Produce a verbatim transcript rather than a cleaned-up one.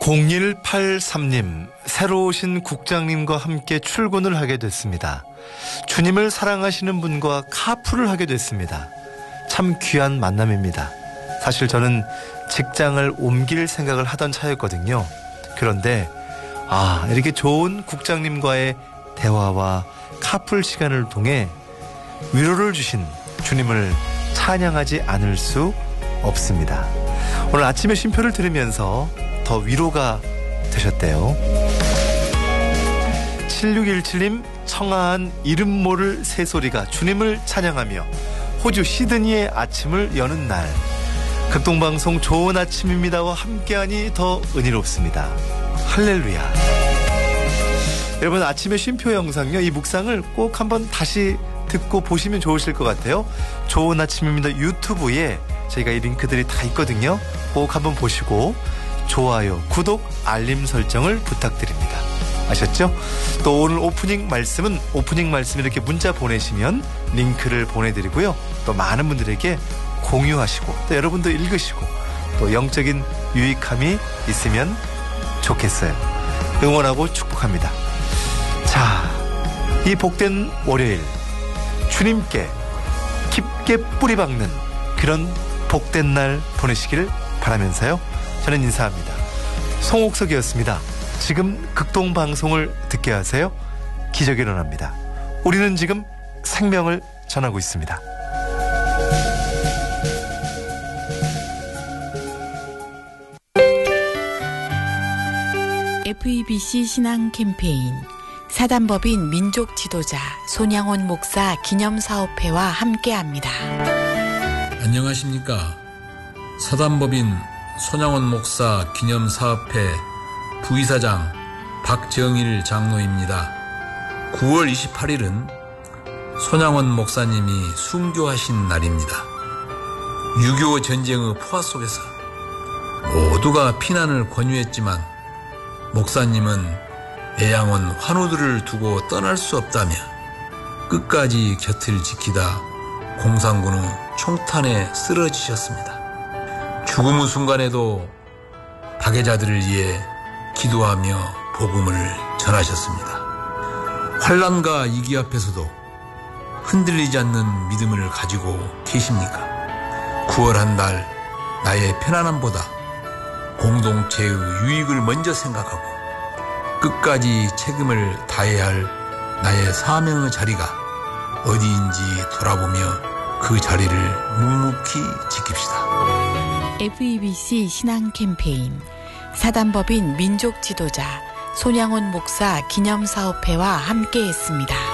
공일팔삼 님, 새로 오신 국장님과 함께 출근을 하게 됐습니다. 주님을 사랑하시는 분과 카풀을 하게 됐습니다. 참 귀한 만남입니다. 사실 저는 직장을 옮길 생각을 하던 차였거든요. 그런데 아, 이렇게 좋은 국장님과의 대화와 카풀 시간을 통해 위로를 주신 주님을 찬양하지 않을 수 없습니다. 오늘 아침에 쉼표를 들으면서 더 위로가 되셨대요. 칠육일칠 님, 청아한 이름 모를 새소리가 주님을 찬양하며 호주 시드니의 아침을 여는 날, 극동방송 좋은 아침입니다와 함께하니 더 은혜롭습니다. 할렐루야. 여러분, 아침의 쉼표 영상요, 이 묵상을 꼭 한번 다시 듣고 보시면 좋으실 것 같아요. 좋은 아침입니다 유튜브에 저희가 이 링크들이 다 있거든요. 꼭 한번 보시고 좋아요, 구독, 알림 설정을 부탁드립니다. 아셨죠? 또 오늘 오프닝 말씀은 오프닝 말씀 이렇게 문자 보내시면 링크를 보내드리고요. 또 많은 분들에게 공유하시고 또 여러분도 읽으시고 또 영적인 유익함이 있으면 좋겠어요. 응원하고 축복합니다. 자, 이 복된 월요일, 주님께 깊게 뿌리박는 그런 복된 날 보내시기를 바라면서요. 저는 인사합니다. 송옥석이었습니다. 지금 극동방송을 듣게 하세요. 기적이 일어납니다. 우리는 지금 생명을 전하고 있습니다. 에프이비씨 신앙 캠페인 사단법인 민족 지도자 손양원 목사 기념사업회와 함께합니다. 안녕하십니까. 사단법인 손양원 목사 기념사업회 부이사장 박정일 장로입니다. 구월 이십팔일은 손양원 목사님이 순교하신 날입니다. 유교 전쟁의 포화 속에서 모두가 피난을 권유했지만 목사님은 애양원 환우들을 두고 떠날 수 없다며 끝까지 곁을 지키다 공산군 후 총탄에 쓰러지셨습니다. 죽음의 순간에도 박해자들을 위해 기도하며 복음을 전하셨습니다. 환난과 위기 앞에서도 흔들리지 않는 믿음을 가지고 계십니까? 구월한 날 나의 편안함보다 공동체의 유익을 먼저 생각하고 끝까지 책임을 다해야 할 나의 사명의 자리가 어디인지 돌아보며 그 자리를 묵묵히 지킵시다. 에프이비씨 신앙 캠페인 사단법인 민족 지도자 손양원 목사 기념사업회와 함께했습니다.